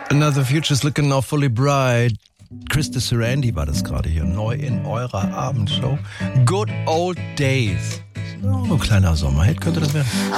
Another Future's Looking Now Fully Bright. Krista Sarandon war das gerade hier, neu in eurer Abendshow. Good Old Days. Oh, ein kleiner Sommerhit könnte das werden.